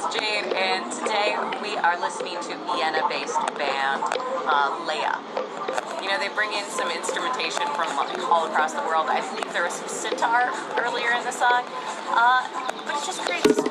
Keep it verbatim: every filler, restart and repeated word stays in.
Jade, and today we are listening to Vienna-based band uh, Leia. You know, they bring in some instrumentation from like, all across the world. I believe there was some sitar earlier in the song, uh, but it just creates